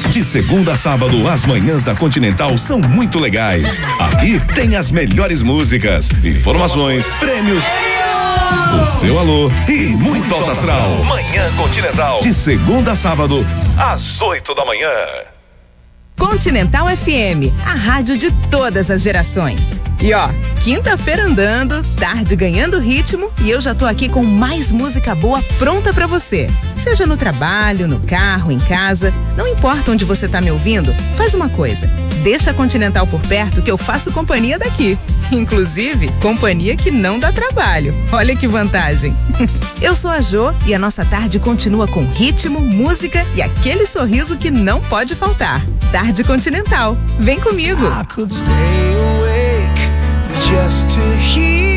De segunda a sábado, as manhãs da Continental são muito legais. Aqui tem as melhores músicas, informações, prêmios, o seu alô e muito alto astral. Manhã Continental, de segunda a sábado, às 8 da manhã. Continental FM, a rádio de todas as gerações. E ó, quinta-feira andando, tarde ganhando ritmo e eu já tô aqui com mais música boa pronta pra você. Seja no trabalho, no carro, em casa, não importa onde você tá me ouvindo, faz uma coisa. Deixa a Continental por perto que eu faço companhia daqui. Inclusive, companhia que não dá trabalho. Olha que vantagem. Eu sou a Jo e a nossa tarde continua com ritmo, música e aquele sorriso que não pode faltar. Tarde Continental. Vem comigo. I could stay awake just to hear